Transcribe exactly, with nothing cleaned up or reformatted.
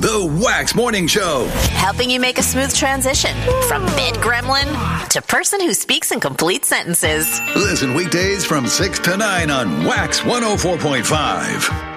The Wax Morning Show. Helping you make a smooth transition from bed gremlin to person who speaks in complete sentences. Listen weekdays from six to nine on Wax one oh four point five.